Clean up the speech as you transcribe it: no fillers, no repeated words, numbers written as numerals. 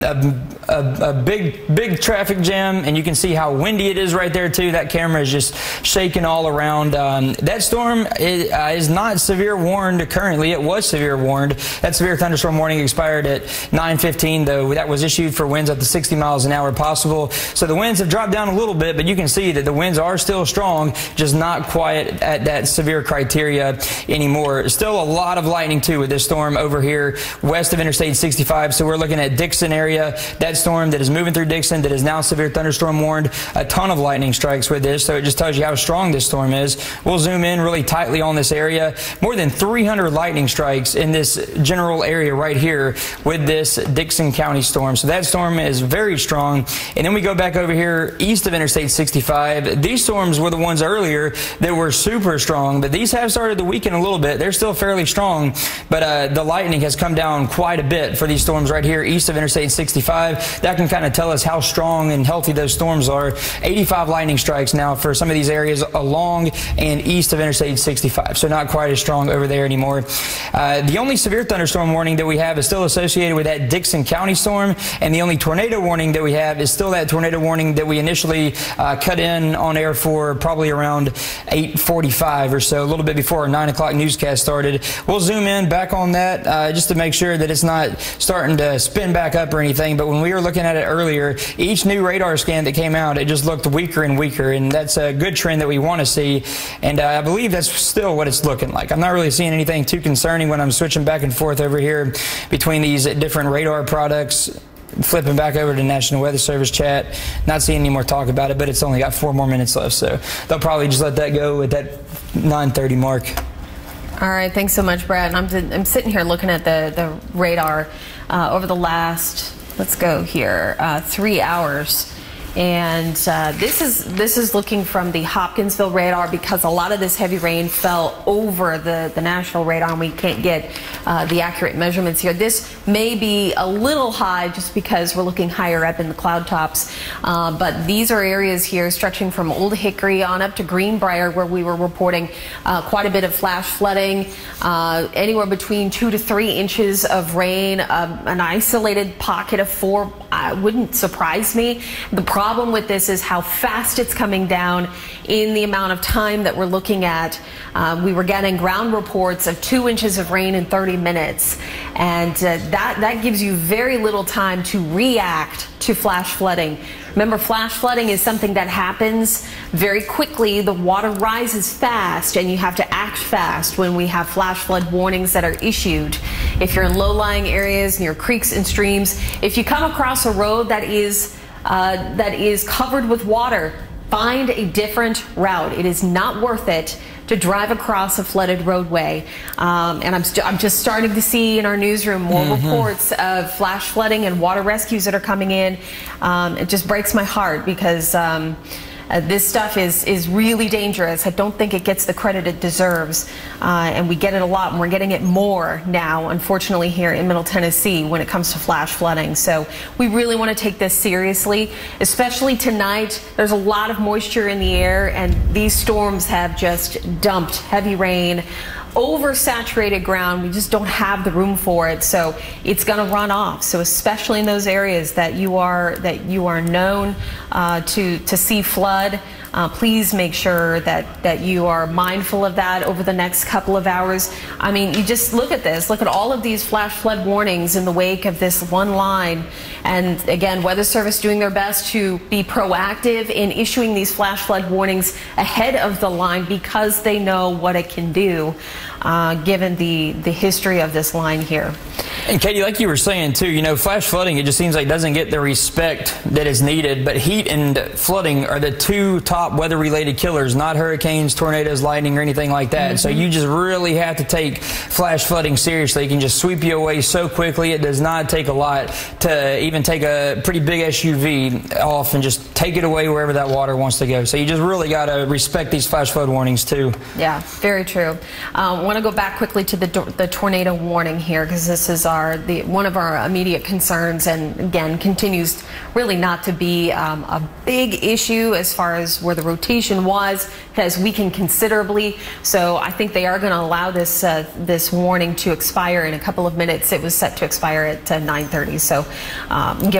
a big traffic jam, and you can see how windy it is right there too. That camera is just shaking all around. That storm is not severe warned currently. It was severe warned. That severe thunderstorm warning expired at 9:15, though. That was issued for winds up to 60 miles an hour possible. So the winds have dropped down a little bit, but you can see that the winds are still strong, just not quite at that severe criteria anymore. Still a lot of lightning too with this storm over here west of Interstate 65. So we're looking at Dixon area. That storm that is moving through Dixon that is now severe thunderstorm warned. A ton of lightning strikes with this, so it just tells you how strong this storm is. We'll zoom in really tightly on this area. More than 300 lightning strikes in this general area right here with this Dixon County storm. So that storm is very strong. And then we go back over here east of Interstate 65. These storms were the ones earlier that were super strong, but these have started to weaken a little bit. They're still fairly strong, but the lightning has come down quite a bit for these storms right here east of Interstate 65. That can kind of tell us how strong and healthy those storms are. 85 lightning strikes now for some of these areas along and east of Interstate 65. So not quite as strong over there anymore. The only severe thunderstorm warning that we have is still associated with that Dixon County storm, and the only tornado warning that we have is still that tornado warning that we initially cut in on air for probably around 8:45 or so, a little bit before our 9 o'clock newscast started. We'll zoom in back on that just to make sure that it's not starting to spin back up or anything, but when we were looking at it earlier, each new radar scan that came out, it just looked weaker and weaker, and that's a good trend that we want to see, and I believe that's still what it's looking like. I'm not really seeing anything too concerning when I'm switching back and forth over here between these different radar products. Flipping back over to National Weather Service chat, not seeing any more talk about it, but it's only got 4 more minutes left, so they'll probably just let that go at that 9:30 mark. All right, thanks so much, Brad. I'm sitting here looking at the radar over the last, let's go here, 3 hours. And this is looking from the Hopkinsville radar, because a lot of this heavy rain fell over the national radar, and we can't get the accurate measurements here. This may be a little high just because we're looking higher up in the cloud tops, but these are areas here stretching from Old Hickory on up to Greenbrier, where we were reporting quite a bit of flash flooding, anywhere between 2 to 3 inches of rain. An isolated pocket of 4 wouldn't surprise me. The problem with this is how fast it's coming down in the amount of time that we're looking at. We were getting ground reports of 2 inches of rain in 30 minutes, and that gives you very little time to react to flash flooding. Remember, flash flooding is something that happens very quickly. The water rises fast, and you have to act fast when we have flash flood warnings that are issued. If you're in low-lying areas near creeks and streams, if you come across a road that is covered with water, find a different route. It is not worth it to drive across a flooded roadway. And I'm just starting to see in our newsroom more reports of flash flooding and water rescues that are coming in. It just breaks my heart, because this stuff is really dangerous. I don't think it gets the credit it deserves, and we get it a lot, and we're getting it more now, unfortunately, here in Middle Tennessee when it comes to flash flooding. So we really want to take this seriously, especially tonight. There's a lot of moisture in the air, and these storms have just dumped heavy rain over saturated ground. We just don't have the room for it, so it's going to run off. So especially in those areas that you are known to see flood, please make sure that you are mindful of that over the next couple of hours. I mean, you just look at this. Look at all of these flash flood warnings in the wake of this one line. And again, Weather Service doing their best to be proactive in issuing these flash flood warnings ahead of the line, because they know what it can do, given the history of this line here. And Katie, like you were saying too, you know, flash flooding, it just seems like doesn't get the respect that is needed, but heat and flooding are the 2 top weather-related killers, not hurricanes, tornadoes, lightning, or anything like that. So you just really have to take flash flooding seriously. It can just sweep you away so quickly. It does not take a lot to even take a pretty big SUV off and just take it away wherever that water wants to go. So you just really got to respect these flash flood warnings too. Yeah, very true. I want to go back quickly to the tornado warning here, because this is our one of our immediate concerns, and again continues really not to be a big issue as far as where the rotation was, has weakened considerably. So I think they are going to allow this this warning to expire in a couple of minutes. It was set to expire at 9:30. So